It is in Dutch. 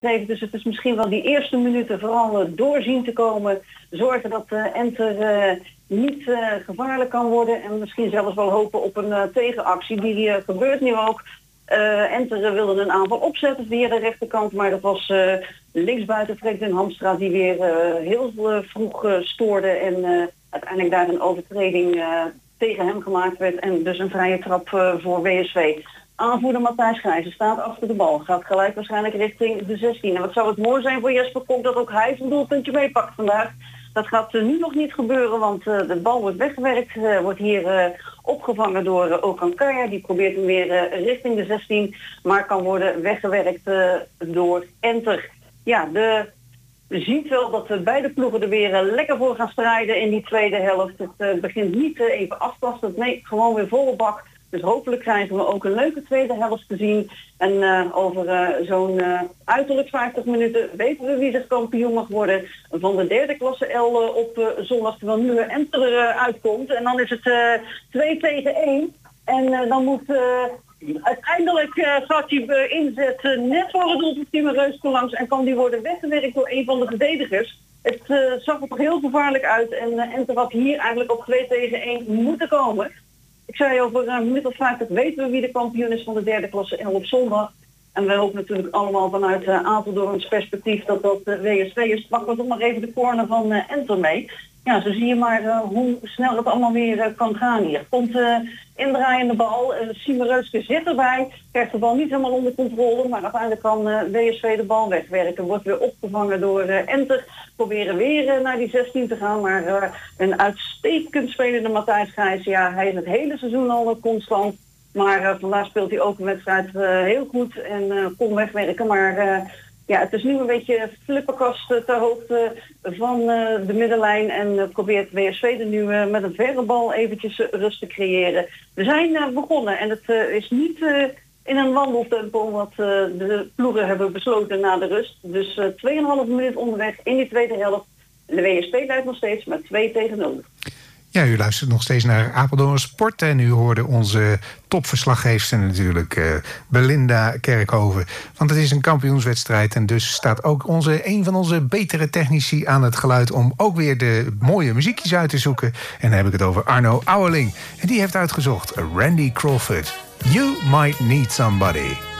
gegeven. Dus het is misschien wel die eerste minuten vooral doorzien te komen. Zorgen dat Enter niet gevaarlijk kan worden. En misschien zelfs wel hopen op een tegenactie. Die gebeurt nu ook. Enter wilde een aanval opzetten via de rechterkant. Maar dat was linksbuiten Fredrik Hamstra die weer heel vroeg stoorde. En uiteindelijk daar een overtreding tegen hem gemaakt werd. En dus een vrije trap voor WSV. Aanvoerder Matthijs Grijze staat achter de bal. Gaat gelijk waarschijnlijk richting de 16. En wat zou het mooi zijn voor Jesper Kok dat ook hij zijn doelpuntje meepakt vandaag. Dat gaat nu nog niet gebeuren, want de bal wordt weggewerkt. Wordt hier opgevangen door Okan Kaya. Die probeert hem weer richting de 16. Maar kan worden weggewerkt door Enter. Ja, je ziet wel dat beide ploegen er weer lekker voor gaan strijden in die tweede helft. Het begint niet even aftastend. Nee, gewoon weer volle bak. Dus hopelijk krijgen we ook een leuke tweede helft te zien. En over zo'n uiterlijk 50 minuten weten we wie er kampioen mag worden van de derde klasse L op zondag. Terwijl nu Enter uitkomt. En dan is het 2 tegen 1. En dan moet uiteindelijk gaat die inzet net voor het doel van Timo Reusko langs. En kan die worden weggewerkt door een van de verdedigers. Het zag er toch heel gevaarlijk uit. En Enter had hier eigenlijk op 2 tegen 1 moeten komen. Ik zei over een minuut of 50 weten we wie de kampioen is van de derde klasse L op zondag. En wij hopen natuurlijk allemaal vanuit Apeldoorns perspectief dat WSV is. Pak we toch maar even de corner van Enter mee. Ja, zo zie je maar hoe snel het allemaal weer kan gaan hier. Komt indraaiende bal. Timo Reusko zit erbij. Krijgt de bal niet helemaal onder controle. Maar uiteindelijk kan WSV de bal wegwerken. Wordt weer opgevangen door Enter. Proberen weer naar die 16 te gaan. Maar een uitstekend spelende Matthijs Grijs. Ja, hij is het hele seizoen al constant. Maar vandaag speelt hij ook een wedstrijd heel goed. En kon wegwerken. Maar ja, het is nu een beetje flipperkast ter hoogte van de middenlijn. En probeert WSV er nu met een verre bal eventjes rust te creëren. We zijn begonnen en het is niet in een wandeltempo wat de ploegen hebben besloten na de rust. Dus 2,5 minuut onderweg in die tweede helft. De WSV leidt nog steeds met 2 tegen 0. Ja, u luistert nog steeds naar Apeldoorn Sport en u hoorde onze topverslaggeefster natuurlijk, Belinda Kerkhoven. Want het is een kampioenswedstrijd en dus staat ook een van onze betere technici aan het geluid om ook weer de mooie muziekjes uit te zoeken. En dan heb ik het over Arno Ouweling. En die heeft uitgezocht Randy Crawford. You Might Need Somebody.